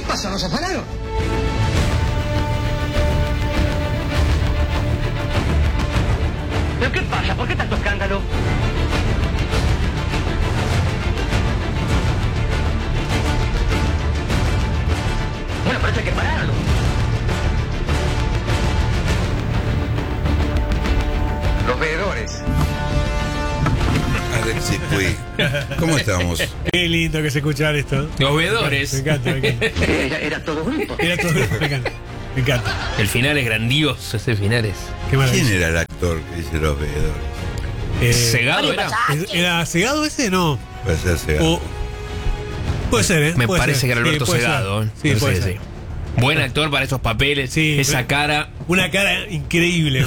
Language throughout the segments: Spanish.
¿Qué pasa? ¿Nos afanaron? ¿Pero qué pasa? ¿Por qué tanto escándalo? Bueno, pero esto hay que pararlo. Los veedores. Alexis Puig, ¿cómo estamos? Qué lindo que se escuchar esto. Los veedores. Me encanta, me encanta. Era todo grupo. Era todo, me encanta. Me encanta. El final es grandioso, ese final es. Qué maravilla. ¿Quién era el actor que dice Los Veedores? ¿Cegado era? ¿Era Cegado ese? No. Puede ser Segado. O- puede ser, ¿eh? Me Puede parece ser. que era Alberto puede Segado. ser. Sí, puede ser. Buen actor para esos papeles. Sí, esa cara. Una cara increíble,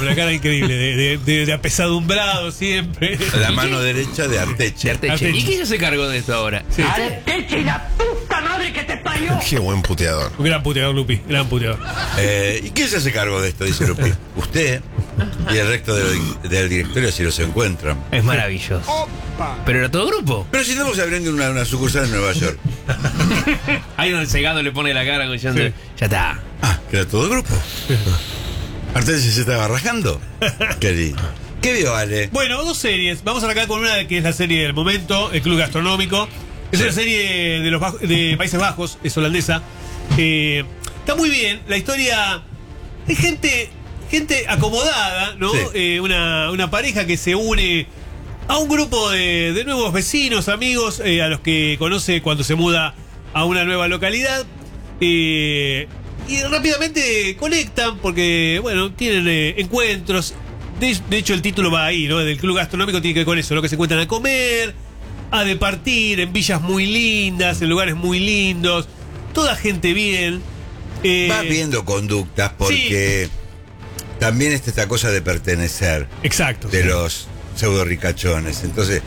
de apesadumbrado siempre. La mano derecha de Arteche. Arteche. ¿Y quién se cargó de esto ahora? Sí. ¡Arteche y la puta madre que te parió! Qué buen puteador. Un gran puteador, Lupi, gran puteador. ¿Y quién se hace cargo de esto? Dice Lupi. Usted y el resto del directorio si los encuentran. Es maravilloso. Pero era todo grupo. Pero si estamos abriendo una sucursal en Nueva York. Ahí donde el Cegado le pone la cara como diciendo, Sí. ya está. Ah, que era todo grupo. Arteche se estaba rajando. Qué lindo. ¿Qué vio, Ale? Bueno, dos series. Vamos a arrancar con una que es la serie del momento, El Club Gastronómico. Es una serie de Países Bajos, es holandesa. Está muy bien. La historia es gente acomodada, ¿no? Sí. Una pareja que se une a un grupo de nuevos vecinos, amigos, a los que conoce cuando se muda a una nueva localidad. Y rápidamente conectan porque, bueno, tienen encuentros. De hecho, el título va ahí, ¿no? Del Club Gastronómico tiene que ver con eso, ¿no? Que se encuentran a comer, a departir en villas muy lindas, en lugares muy lindos. Toda gente bien. Vas viendo conductas porque también está esta cosa de pertenecer. Exacto. De sí. los pseudo ricachones. Entonces,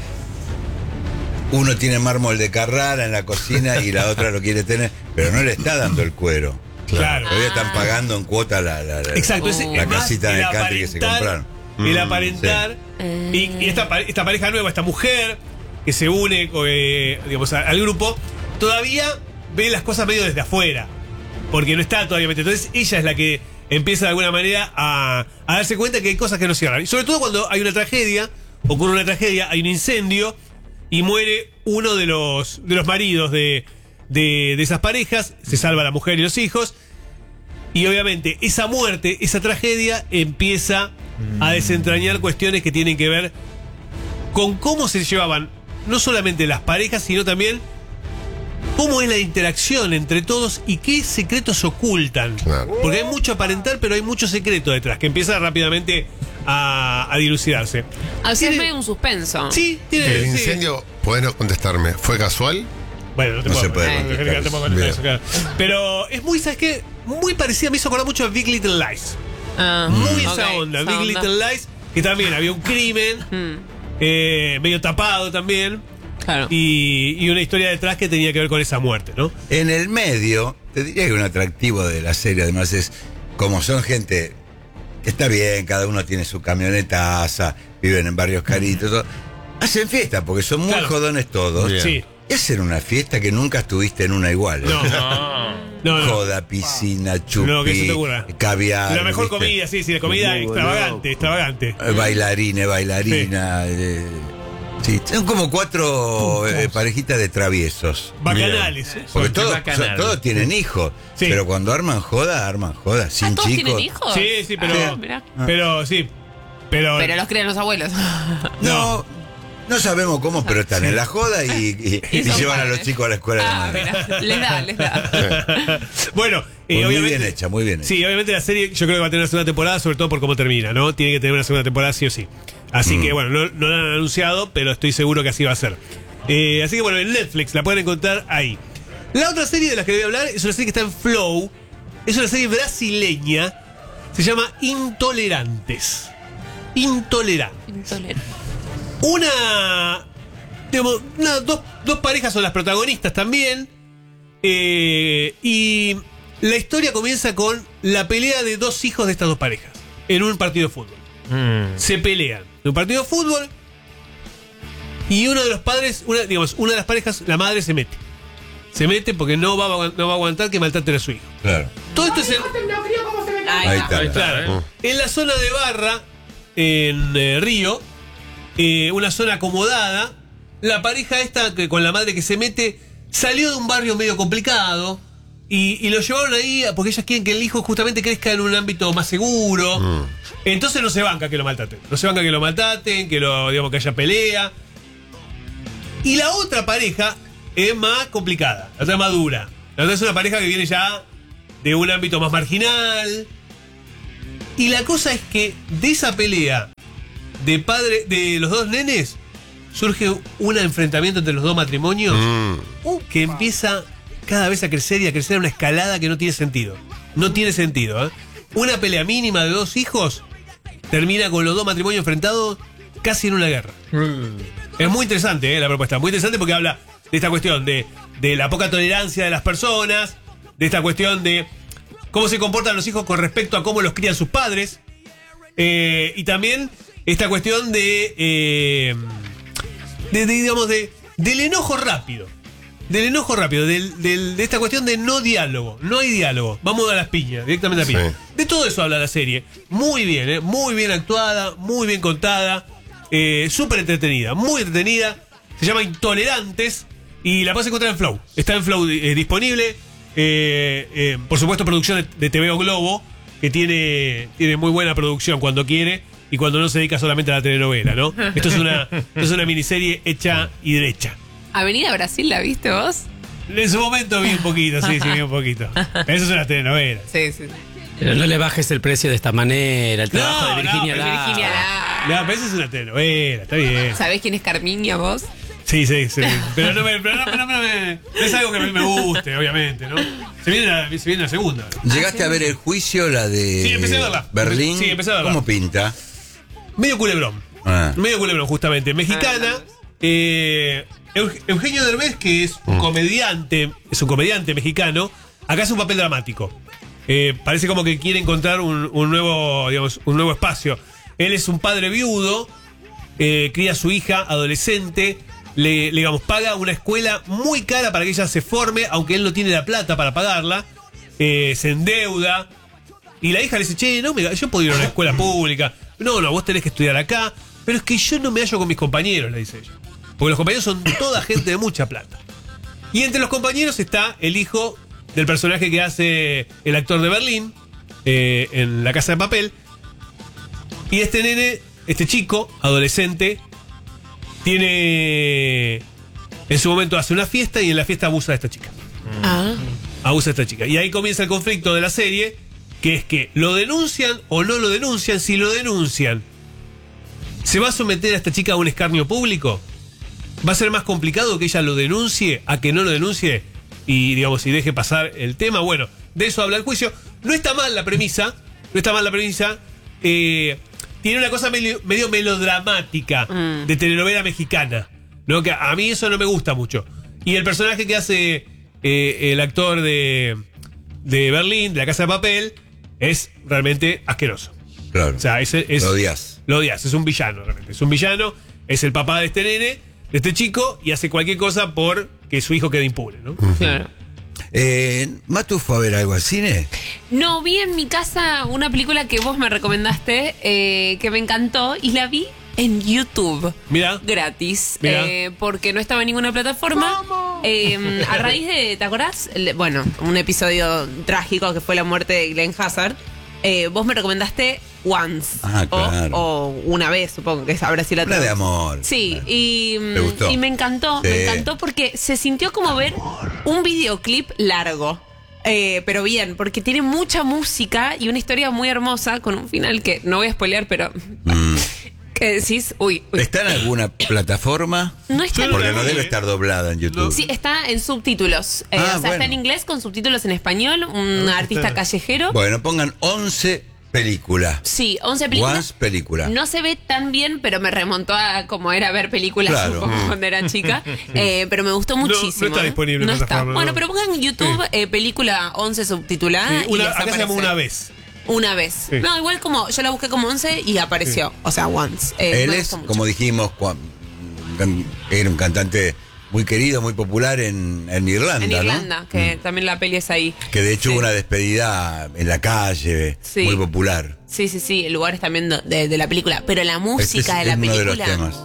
uno tiene mármol de Carrara en la cocina y la otra lo quiere tener, pero no le está dando el cuero. Claro. Todavía están pagando en cuota la Exacto. la casita en el country que se compraron. El aparentar. Sí. Y esta pareja nueva, esta mujer que se une digamos, al grupo, todavía ve las cosas medio desde afuera. Porque no está todavía metido. Entonces ella es la que empieza de alguna manera a darse cuenta que hay cosas que no cierran. Y sobre todo cuando hay una tragedia, ocurre una tragedia, hay un incendio y muere uno de los maridos de esas parejas, se salva la mujer y los hijos. Y obviamente esa muerte, esa tragedia empieza a desentrañar cuestiones que tienen que ver con cómo se llevaban no solamente las parejas, sino también cómo es la interacción entre todos y qué secretos ocultan. Claro. Porque hay mucho aparentar, pero hay mucho secreto detrás, que empieza rápidamente a dilucidarse. Así es Tiene- medio un suspenso. Sí, tiene... El sí. incendio, podés no contestarme, ¿fue casual? Bueno, no te No puedo se puede contestar, contestar no te puedo eso. contestar Bien. eso, claro. Pero es muy, ¿sabes qué? Muy parecida, me hizo acordar mucho a Big Little Lies. Ah, Muy ok, esa onda. esa Big onda. Little Lies, que también había un crimen, medio tapado también, Claro. y una historia detrás que tenía que ver con esa muerte, ¿no? En el medio, te diría que un atractivo de la serie además es como son gente que está bien, cada uno tiene su camionetaza, viven en barrios caritos, todo. Hacen fiesta porque son muy Claro. jodones todos. Bien. Sí. Y hacen una fiesta que nunca estuviste en una igual. ¿eh? No. Joda, piscina, chupi, No, que se te ocurra. caviar. La mejor ¿viste? comida, sí, la comida Muy extravagante. Bailarina. Sí, son como cuatro parejitas de traviesos. Bacanales. Porque Qué todos, bacanal. todos tienen hijos. Sí. Pero cuando arman joda, sin ¿Todos chicos. tienen hijos? Sí, pero... Ah, mirá. Pero sí. Pero Pero los crían los abuelos. No sabemos cómo, pero están en la joda y son llevan a padres. los chicos a la escuela Ah, de madre. mira, les da. bueno, Muy obviamente... bien hecha, muy bien hecha. Sí, obviamente la serie yo creo que va a tener una segunda temporada, sobre todo por cómo termina, ¿no? Tiene que tener una segunda temporada sí o sí. Así que bueno, no la han anunciado, pero estoy seguro que así va a ser. Así que bueno, en Netflix la pueden encontrar ahí. La otra serie de la que le voy a hablar es una serie que está en Flow. Es una serie brasileña. Se llama Intolerantes. Dos parejas son las protagonistas también. Y la historia comienza con la pelea de dos hijos de estas dos parejas en un partido de fútbol. Se pelean en un partido de fútbol y uno de los padres, una de las parejas, la madre se mete. se mete porque no va a aguantar que maltraten a su hijo. Claro. Todo esto es Ahí está. claro, en la zona de Barra, en Río, una zona acomodada. La pareja esta, que con la madre que se mete, salió de un barrio medio complicado y lo llevaron ahí porque ellas quieren que el hijo justamente crezca en un ámbito más seguro. Entonces no se banca que lo maltraten. No se banca que lo maltraten, que digamos, que haya pelea. Y la otra pareja es más complicada, la otra es más dura. La otra es una pareja que viene ya de un ámbito más marginal. Y la cosa es que de esa pelea de los dos nenes surge un enfrentamiento entre los dos matrimonios que empieza cada vez a crecer y a crecer a una escalada que no tiene sentido. No tiene sentido, ¿eh? Una pelea mínima de 2 hijos termina con los dos matrimonios enfrentados casi en una guerra. Es muy interesante, la propuesta. Muy interesante porque habla de esta cuestión de la poca tolerancia de las personas, de esta cuestión de cómo se comportan los hijos con respecto a cómo los crían sus padres, y también esta cuestión del enojo rápido. Del enojo rápido, de esta cuestión de no diálogo. No hay diálogo. Vamos a las piñas, directamente a piñas. Sí. De todo eso habla la serie. Muy bien, muy bien actuada, muy bien contada, súper entretenida, muy entretenida. Se llama Intolerantes y la puedes encontrar en Flow. Está en Flow disponible. Por supuesto, producción de TVO Globo, que tiene muy buena producción cuando quiere y cuando no se dedica solamente a la telenovela, ¿no? Esto es una miniserie hecha y derecha. Avenida Brasil, ¿la viste vos? En su momento vi un poquito, sí, vi un poquito. Eso es una telenovela. Sí, sí. Pero no le bajes el precio de esta manera, el trabajo de Virginia pero Lara. Virginia Lara. No, pero eso es una telenovela, está bien. ¿Sabés quién es Carmiña vos? Sí. Pero no es algo que a mí me guste, obviamente, ¿no? Se viene la segunda. ¿Llegaste a ver El Juicio, la de Sí, empecé a verla. Berlín? Sí, empecé a verla. ¿Cómo pinta? Medio culebrón. Medio culebrón, justamente. Mexicana. Eugenio Derbez, que es un comediante mexicano, acá hace un papel dramático. Parece como que quiere encontrar un nuevo espacio. Él es un padre viudo, cría a su hija adolescente, le paga una escuela muy cara para que ella se forme, aunque él no tiene la plata para pagarla, se endeuda, y la hija le dice, che, no, yo puedo ir a una escuela pública, no, vos tenés que estudiar acá, pero es que yo no me hallo con mis compañeros, le dice ella, porque los compañeros son toda gente de mucha plata. Y entre los compañeros está el hijo del personaje que hace el actor de Berlín, en La Casa de Papel. Y este nene, este chico, adolescente, en su momento hace una fiesta y en la fiesta abusa de esta chica. Abusa de esta chica. Y ahí comienza el conflicto de la serie, que es que lo denuncian o no lo denuncian. Si lo denuncian, ¿se va a someter a esta chica a un escarnio público? ¿Va a ser más complicado que ella lo denuncie a que no lo denuncie y deje pasar el tema? Bueno, de eso habla el juicio. No está mal la premisa. Tiene una cosa medio melodramática de telenovela mexicana, ¿no? Que a mí eso no me gusta mucho. Y el personaje que hace el actor de Berlín, de La Casa de Papel, es realmente asqueroso. Claro. O sea, lo odias. Lo odias, es un villano realmente. Es un villano, es el papá de este nene, de este chico, y hace cualquier cosa por que su hijo quede impune, ¿no? Claro. ¿Matu fue a ver algo al cine? No, vi en mi casa una película que vos me recomendaste, que me encantó, y la vi en YouTube. Mira. Gratis. Mirá. Porque no estaba en ninguna plataforma. A raíz de, ¿te acordás? Un episodio trágico que fue la muerte de Glenn Hazard. Vos me recomendaste Once. Claro. O una vez, supongo que habrá sido la Una de amor. Sí, ¿Te gustó? y me encantó. Sí. Me encantó porque se sintió como ver un videoclip largo. Pero bien, porque tiene mucha música y una historia muy hermosa con un final que no voy a spoilear, pero ¿qué decís? Uy. ¿Está en alguna plataforma? No está en Porque no ninguna. debe estar doblada en YouTube. Sí, está en subtítulos. O sea, bueno. está en inglés con subtítulos en español. Un artista callejero. Bueno, pongan 11 películas. Sí, 11 películas. Once películas. No se ve tan bien, pero me remontó a como era ver películas Claro. un poco cuando era chica. Pero me gustó muchísimo. no está disponible en No está. plataforma, Bueno, no. pero pongan en YouTube película 11 subtitulada. Sí, y les acá se llama aparece. Una Vez. Una vez. Sí. No, igual como yo la busqué como 11 y apareció. O sea, once. Él Me es, gustó mucho. como dijimos, era un cantante muy querido, muy popular en Irlanda, En ¿no? Irlanda, que también la peli es ahí. Que de hecho Sí. hubo una despedida en la calle, Sí. muy popular. Sí, el lugar es también de la película. Pero la música de la uno película. de los temas.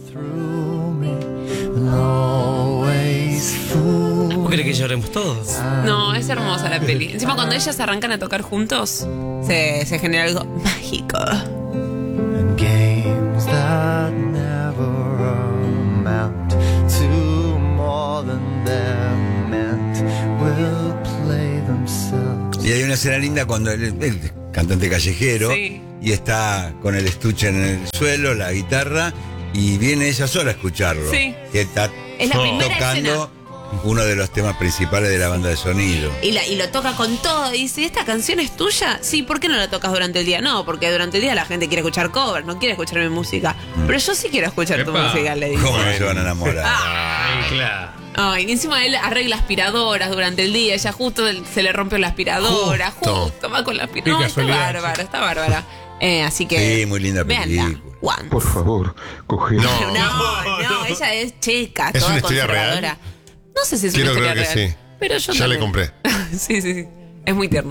¿Vos querés que lloremos todos? No, es hermosa la peli. Encima, cuando ellas arrancan a tocar juntos, se genera algo mágico. And games that never amount to more than they're meant will play themselves. Y hay una escena linda cuando el cantante callejero Sí. y está con el estuche en el suelo, la guitarra, y viene ella sola a escucharlo. Sí. Que está Es la primera tocando uno de los temas principales de la banda de sonido. Y lo toca con todo. Y dice, ¿esta canción es tuya? Sí, ¿por qué no la tocas durante el día? No, porque durante el día la gente quiere escuchar covers, no quiere escuchar mi música. Pero yo sí quiero escuchar tu Epa. música, le dice. ¿Cómo no se van a enamorar? Ah. Claro. Ay, y encima él arregla aspiradoras durante el día. Ella justo se le rompe la aspiradora. Justo va con la aspiradora. No, está casualidad, bárbara, está bárbara. Así que. Sí, muy linda véanla. película. Juan. Por favor, coge. No, ella es chica, ¿Es toda una historia conservadora. real? No sé si es Quiero una historia creer que real. sí. Pero yo Ya le también. compré. Sí. Es muy tierna.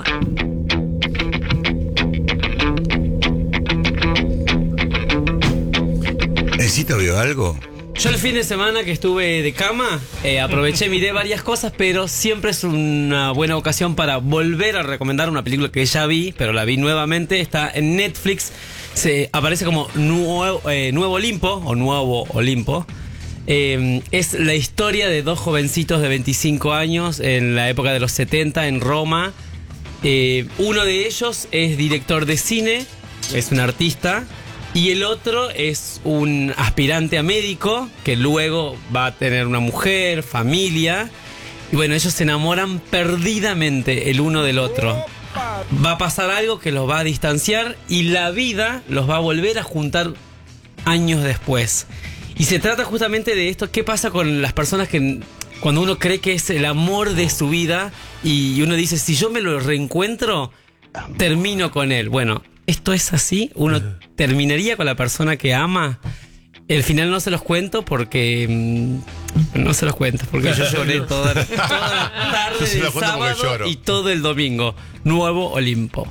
¿Necesito vio algo? Yo el fin de semana que estuve de cama, aproveché, miré varias cosas, pero siempre es una buena ocasión para volver a recomendar una película que ya vi, pero la vi nuevamente. Está en Netflix, aparece como Nuevo Olimpo o Nuevo Olimpo. Es la historia de dos jovencitos de 25 años en la época de los 70 en Roma. Uno de ellos es director de cine, es un artista. Y el otro es un aspirante a médico que luego va a tener una mujer, familia. Y bueno, ellos se enamoran perdidamente el uno del otro. Va a pasar algo que los va a distanciar y la vida los va a volver a juntar años después. Y se trata justamente de esto, qué pasa con las personas que cuando uno cree que es el amor de su vida y uno dice, si yo me lo reencuentro, termino con él. Bueno, esto es así, uno terminaría con la persona que ama. El final no se los cuento porque no se los cuento porque yo lloré toda la tarde Yo se del los cuento porque sábado lloro. y todo el domingo. Nuevo Olimpo.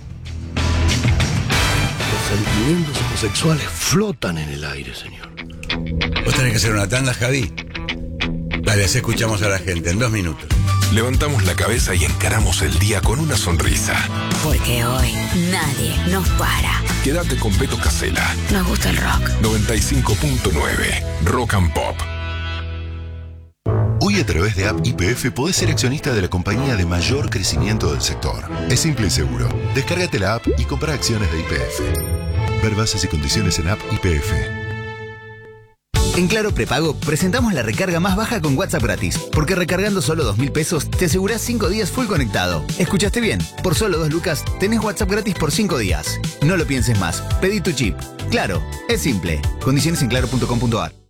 Los sentimientos homosexuales flotan en el aire, señor. ¿Vos tenés que hacer una tanda, Javi? Dale, así escuchamos a la gente en 2 minutos. Levantamos la cabeza y encaramos el día con una sonrisa. Porque hoy nadie nos para. Quédate con Beto Casella. Nos gusta el rock. 95.9 Rock and Pop. Hoy a través de App YPF podés ser accionista de la compañía de mayor crecimiento del sector. Es simple y seguro. Descárgate la app y compra acciones de YPF. Ver bases y condiciones en App YPF. En Claro Prepago presentamos la recarga más baja con WhatsApp gratis. Porque recargando solo 2.000 pesos te asegurás 5 días full conectado. ¿Escuchaste bien? Por solo 2 lucas tenés WhatsApp gratis por 5 días. No lo pienses más. Pedí tu chip. Claro, es simple. Condiciones en claro.com.ar.